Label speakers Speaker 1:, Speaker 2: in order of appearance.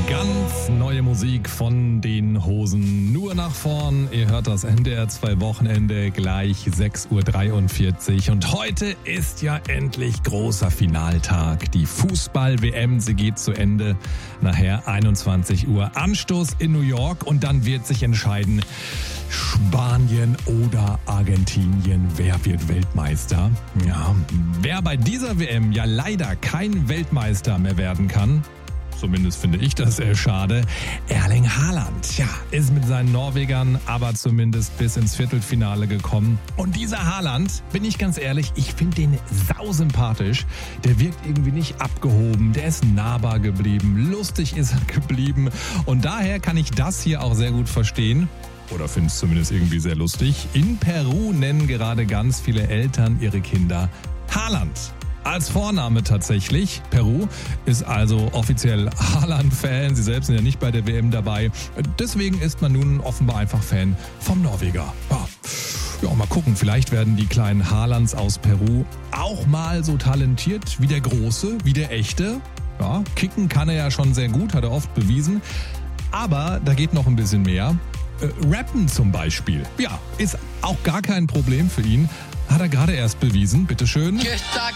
Speaker 1: Ganz neue Musik von den Hosen. Nur nach vorn. Ihr hört das NDR 2 Wochenende gleich 6.43 Uhr. Und heute ist ja endlich großer Finaltag. Die Fußball-WM, sie geht zu Ende. Nachher 21 Uhr Anstoß in New York. Und dann wird sich entscheiden, Spanien oder Argentinien, wer wird Weltmeister? Ja, wer bei dieser WM ja leider kein Weltmeister mehr werden kann, zumindest finde ich das sehr schade, Erling Haaland. Ja, ist mit seinen Norwegern aber zumindest bis ins Viertelfinale gekommen. Und dieser Haaland, bin ich ganz ehrlich, ich finde den sausympathisch. Der wirkt irgendwie nicht abgehoben, der ist nahbar geblieben, lustig ist er geblieben. Und daher kann ich das hier auch sehr gut verstehen. Oder finde es zumindest irgendwie sehr lustig. In Peru nennen gerade ganz viele Eltern ihre Kinder Haaland. Als Vorname tatsächlich. Peru ist also offiziell Haaland-Fan. Sie selbst sind ja nicht bei der WM dabei. Deswegen ist man nun offenbar einfach Fan vom Norweger. Ja, mal gucken, vielleicht werden die kleinen Haalands aus Peru auch mal so talentiert wie der Große, wie der Echte. Ja, kicken kann er ja schon sehr gut, hat er oft bewiesen. Aber da geht noch ein bisschen mehr. Rappen zum Beispiel. Ja, ist auch gar kein Problem für ihn. Hat er gerade erst bewiesen, bitteschön.
Speaker 2: Que está